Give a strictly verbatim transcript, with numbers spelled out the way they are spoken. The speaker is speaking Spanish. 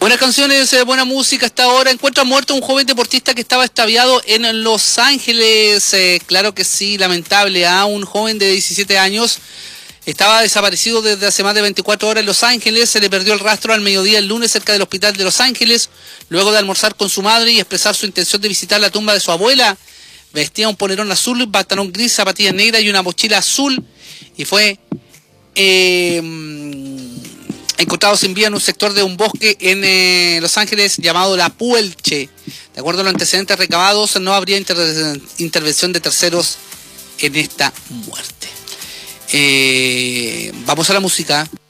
Buenas canciones, eh, buena música hasta ahora. Encuentra muerto un joven deportista que estaba extraviado en Los Ángeles. Eh, claro que sí, lamentable. A ¿ah? Un joven de diecisiete años estaba desaparecido desde hace más de veinticuatro horas en Los Ángeles. Se le perdió el rastro al mediodía el lunes cerca del hospital de Los Ángeles. Luego de almorzar con su madre y expresar su intención de visitar la tumba de su abuela, vestía un polerón azul, pantalón gris, zapatillas negras y una mochila azul. Y fue Eh, encontrado sin vida en un sector de un bosque en eh, Los Ángeles llamado La Puelche. De acuerdo a los antecedentes recabados, no habría inter- intervención de terceros en esta muerte. Eh, vamos a la música.